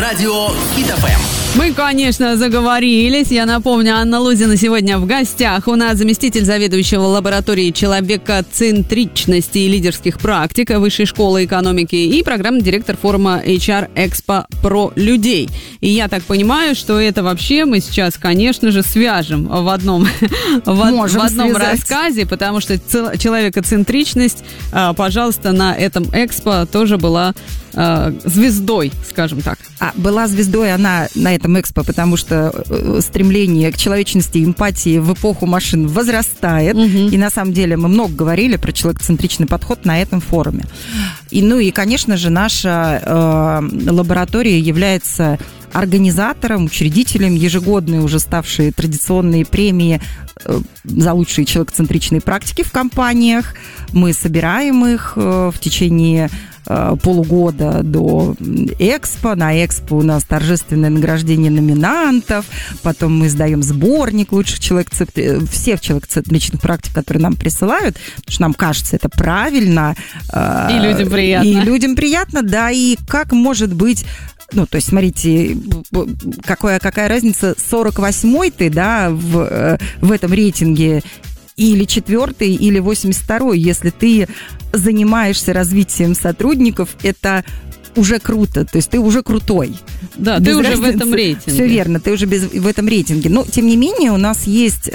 Радио Хит ФМ. Мы, конечно, заговорились. Я напомню, Анна Лузина сегодня в гостях. У нас заместитель заведующего лабораторией человекоцентричности и лидерских практик Высшей школы экономики и программный директор форума HR Expo про людей. И я так понимаю, что это вообще мы сейчас, конечно же, свяжем в одном рассказе, потому что человекоцентричность, пожалуйста, на этом экспо тоже была звездой, скажем так. Была звездой она на этом экспо, потому что стремление к человечности и эмпатии в эпоху машин возрастает. И на самом деле мы много говорили про человекоцентричный подход на этом форуме. И конечно же, наша лаборатория является организатором, учредителем ежегодной уже ставшей традиционные премии за лучшие человекоцентричные практики в компаниях. Мы собираем их в течение полугода до Экспо. На Экспо у нас торжественное награждение номинантов, потом мы издаем сборник лучших всех человекоцентричных практик, которые нам присылают, потому что нам кажется это правильно. И людям приятно. И людям приятно, да, и как может быть... то есть, смотрите, какая разница, 48-й ты, да, в этом рейтинге, или 4-й, или 82-й, если ты занимаешься развитием сотрудников, это уже круто, то есть ты уже крутой. Да, ты уже в этом рейтинге. Все верно, ты уже в этом рейтинге. Но, тем не менее, у нас есть,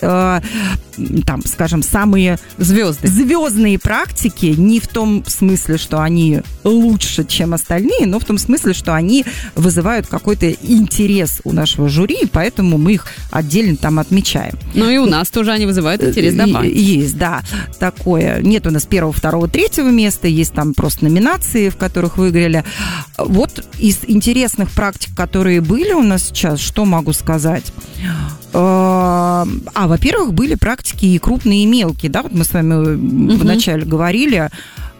скажем, самые звездные практики, не в том смысле, что они лучше, чем остальные, но в том смысле, что они вызывают какой-то интерес у нашего жюри, и поэтому мы их отдельно там отмечаем. Ну и у нас тоже они вызывают интерес добавить. Есть, да, такое. Нет у нас 1, 2, 3 места, есть там просто номинации, в которых выиграли. Вот из интересных практик, которые были у нас сейчас, что могу сказать? Во-первых, были практики и крупные, и мелкие, да, вот мы с вами вначале говорили,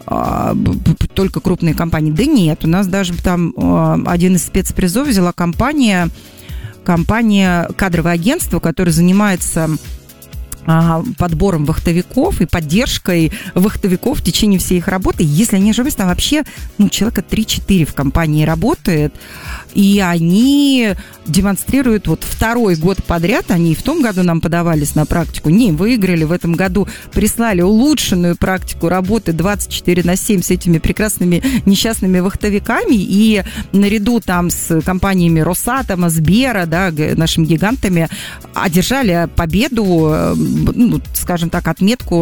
только крупные компании. Да нет, у нас даже там один из спецпризов взяла компания кадровое агентство, которое занимается подбором вахтовиков и поддержкой вахтовиков в течение всей их работы. Если я не ошибаюсь, там вообще человека 3-4 в компании работает, и они демонстрируют вот 2-й год подряд, они и в том году нам подавались на практику, выиграли в этом году, прислали улучшенную практику работы 24/7 с этими прекрасными несчастными вахтовиками, и наряду там с компаниями Росатома, Сбера, да, нашими гигантами, одержали победу, скажем так, отметку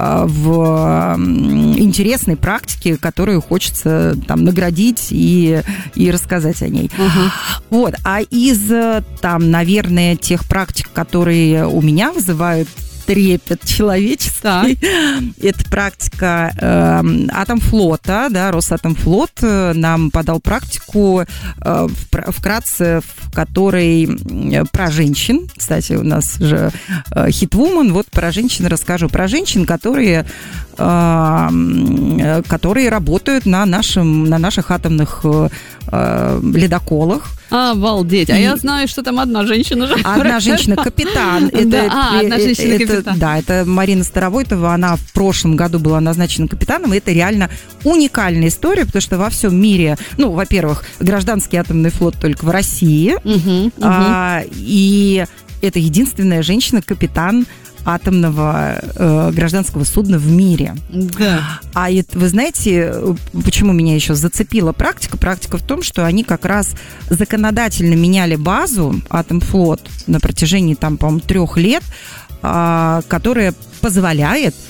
в интересной практике, которую хочется там наградить и рассказать о ней. Вот. А из там, наверное, тех практик, которые у меня вызывают трепет человеческий, это практика Атомфлота, да, Росатомфлот нам подал практику, вкратце, в которой про женщин, кстати, у нас же хит-вумен, вот про женщин расскажу, про женщин, которые работают на наших атомных ледоколах. Обалдеть. А я знаю, что там одна женщина же. Одна женщина-капитан. Одна женщина-капитан. Да, это Марина Старовойтова. Она в прошлом году была назначена капитаном. И это реально уникальная история, потому что во всем мире, во-первых, гражданский атомный флот только в России. И это единственная женщина-капитан атомного гражданского судна в мире. Да. Вы знаете, почему меня еще зацепила практика? Практика в том, что они как раз законодательно меняли базу Атомфлот на протяжении, там, по-моему, 3 лет, которая позволяет